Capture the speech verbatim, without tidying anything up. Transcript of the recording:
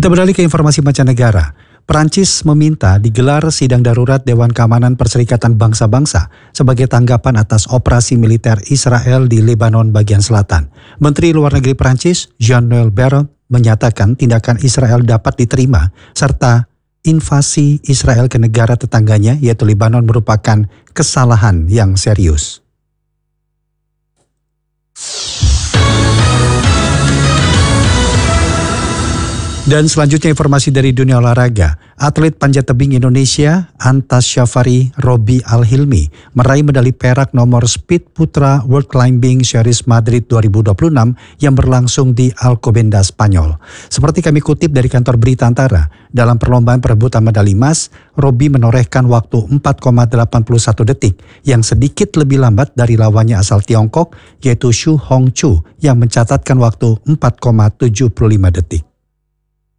Kita beralih ke informasi mancanegara. Perancis meminta digelar sidang darurat Dewan Keamanan Perserikatan Bangsa-Bangsa sebagai tanggapan atas operasi militer Israel di Lebanon bagian selatan. Menteri Luar Negeri Perancis, Jean-Noël Barrot, menyatakan tindakan Israel dapat diterima serta invasi Israel ke negara tetangganya yaitu Lebanon merupakan kesalahan yang serius. Dan selanjutnya informasi dari dunia olahraga. Atlet panjat tebing Indonesia, Antas Syafari Robi Al-Hilmi, meraih medali perak nomor speed putra World Climbing Series Madrid dua ribu dua puluh enam yang berlangsung di Alcobendas, Spanyol. Seperti kami kutip dari kantor berita Antara, dalam perlombaan perebutan medali emas, Robi menorehkan waktu empat koma delapan satu detik yang sedikit lebih lambat dari lawannya asal Tiongkok yaitu Xu Hongchu yang mencatatkan waktu empat koma tujuh lima detik.